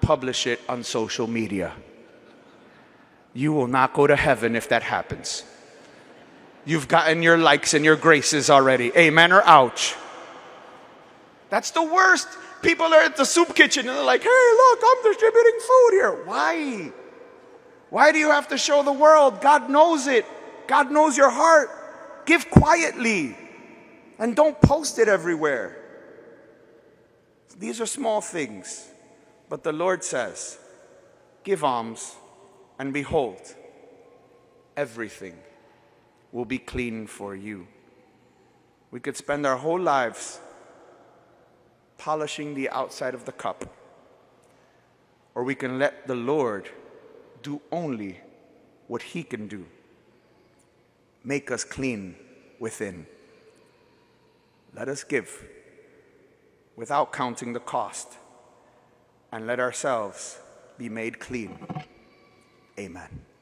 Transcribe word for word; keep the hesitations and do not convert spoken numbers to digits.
publish it on social media. You will not go to heaven if that happens. You've gotten your likes and your graces already. Amen or ouch. That's the worst. People are at the soup kitchen and they're like, hey, look, I'm distributing food here. Why? Why do you have to show the world? God knows it. God knows your heart. Give quietly and don't post it everywhere. These are small things. But the Lord says, give alms and behold, everything will be clean for you. We could spend our whole lives polishing the outside of the cup, or we can let the Lord do only what He can do. Make us clean within. Let us give without counting the cost, and let ourselves be made clean. Amen.